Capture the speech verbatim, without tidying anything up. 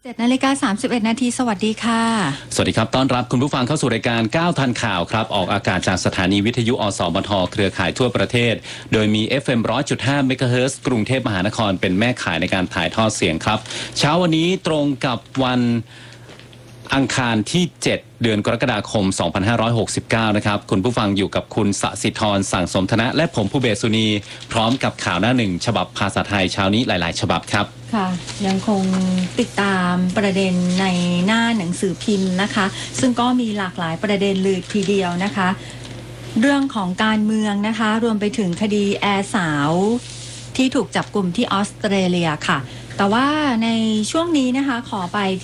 เจ็ดนาฬิกาสามสิบเอ็ดนาทีสวัสดีค่ะสวัสดีครับต้อนรับคุณผู้ฟังเข้าสู่รายการก้าวทันข่าวครับออกอากาศจากสถานีวิทยุอสมทเครือข่ายทั่วประเทศโดยมี เอฟ เอ็ม หนึ่งร้อยจุดห้า เมกะเฮิรตซ์กรุงเทพมหานครเป็นแม่ข่ายในการถ่ายทอดเสียงครับเช้าวันนี้ตรงกับวันอังคารที่เจ็ดเดือนกรกฎาคมสองพันห้าร้อยหกสิบเก้านะครับคุณผู้ฟังอยู่กับคุณสศิธรสั่งสมธนะและผมผู้เบสุนีพร้อมกับข่าวหน้าหนึ่งฉบับภาษาไทยเช้านี้หลายๆฉบับครับค่ะยังคงติดตามประเด็นในหน้าหนังสือพิมพ์นะคะซึ่งก็มีหลากหลายประเด็นเลยทีเดียวนะคะเรื่องของการเมืองนะคะรวมไปถึงคดีแอร์สาวที่ถูกจับกลุ่มที่ออสเตรเลียค่ะแต่ว่าในช่วงนี้นะคะขอไป